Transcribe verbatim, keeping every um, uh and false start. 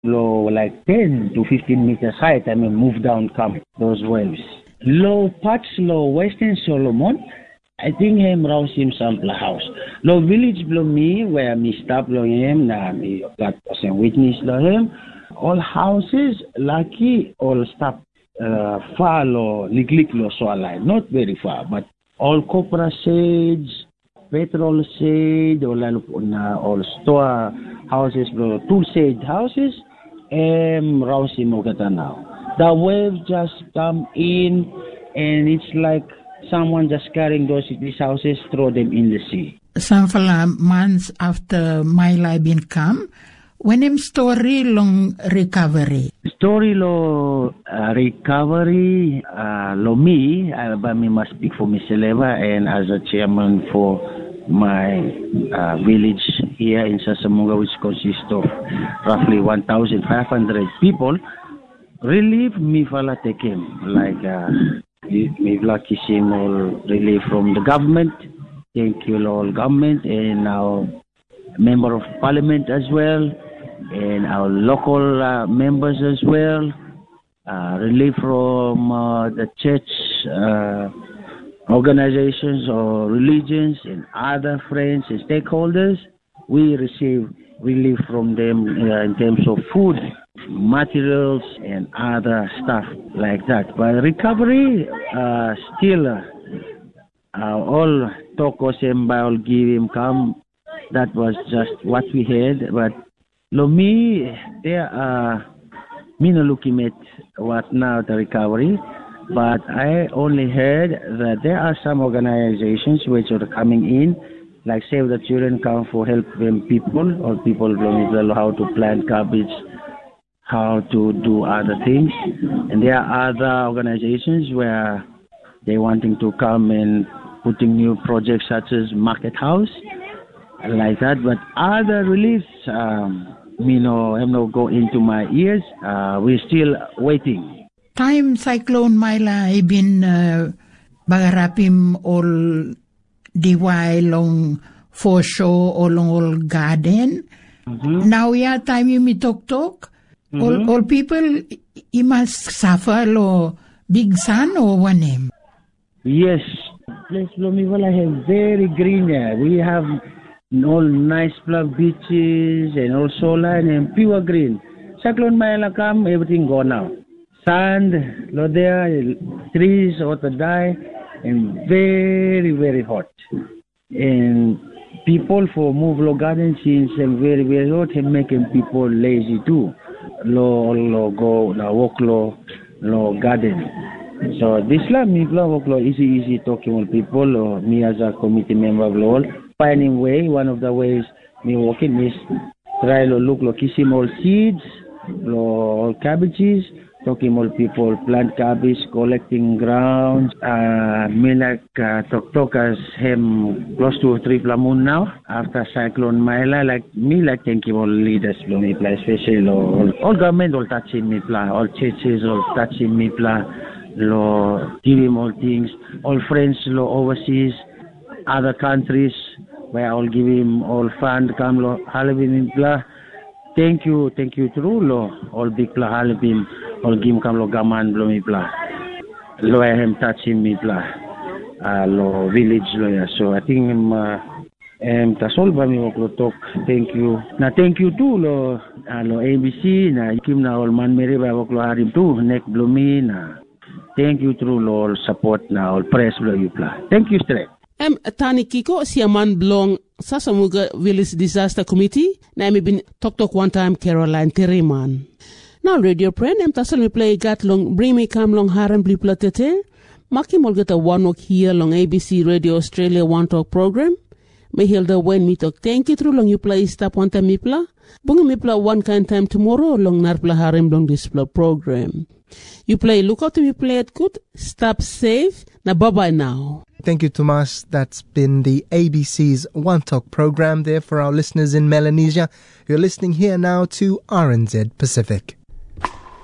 low like ten to fifteen meters height. I mean, move down come those waves. Low parts, low Western Solomon. I think him rouse him sample house. Low village below me where me stop below him. Na me got some witness below him. All houses lucky all stop uh, far low liglik low so alive. Not very far, but all copra shades, petrol shade, all uh, all store houses below two shade houses. Um, rouse him now. The wave just come in, and it's like someone just carrying those these houses, throw them in the sea. Some months after my life been come, when him story long recovery. Story lo uh, recovery uh, lo me, uh, but me must speak for myself and as a chairman for my uh, village here in Sasamunga, which consists of roughly one thousand five hundred people. Relief me fala take him like uh, me lucky him all relief from the government. Thank you all government and our member of parliament as well and our local uh, members as well. Uh, relief from uh, the church uh, organizations or religions and other friends and stakeholders. We receive relief from them uh, in terms of food, materials and other stuff like that. But recovery, uh, still, uh, uh, all talk of him by all give him come. That was just what we had. But lo me, there are me no looking at what now the recovery. But I only heard that there are some organizations which are coming in, like Save the Children come for help them people or people don't know how to plant cabbage, how to do other things. And there are other organizations where they're wanting to come and putting new projects such as Market House, like that. But other reliefs, um, me no, I'm not go into my ears. Uh, we're still waiting. Time Cyclone Myla, I been uh, bagarapim all diway long foreshore or long all garden. Mm-hmm. Now yeah, time you me talk talk. Mm-hmm. All all people, you must suffer lo big sun or one name. Yes, place Lomivala have very green here. We have all nice plug beaches and all solar and pure green. Cyclone Myla come, everything go now. Sand, lo there, trees ought to die, and very, very hot. And people for move lo garden since and very, very hot and making people lazy too. Lo, lo go, lo walk lo, lo garden. So this la me lo walk lo easy, easy talking with people. Or me as a committee member of lo finding way. One of the ways me walking is try lo look lo kissing all seeds, lo all cabbages. Talking all people plant cabbage, collecting grounds. Uh, me like uh, talk talk as him close to three plamoon now after Cyclone Myla. Like me like thanking all leaders lo me play, especially all, all government all touching me play, all churches all touching me play, lo give him all things, all friends lo overseas, other countries where all give him all fund come lo halibim play. Thank you, thank you true lo all big play halibim. All game come lo gaman blow me blah. Lo I am touching me blah. Uh, lo village lo. So I think um uh, um tasol ba mi oklo talk. Thank you. Na thank you too lo uh, lo A B C na ikim na all man mere ba oklo harim too neck blow me na. Thank you true lo all support na all press blow you blah. Thank you straight. Em tani kiko si man blong Sasamuga Village Disaster Committee na mi bin talk talk one time Caroline Teriman. Now radio friend, em tasal mi play gat long bring me come long haram bli platete. Maki mol get a one walk here long A B C Radio Australia One Talk program. Me hilda when me talk thank you through long you play stop one time mipla. Bunga mipla one kind time tomorrow long narpla haram long display program. You play look out to me play it good. Stop safe. Na bye bye now. Thank you, Tomas. That's been the A B C's One Talk program there for our listeners in Melanesia. You're listening here now to R N Z Pacific.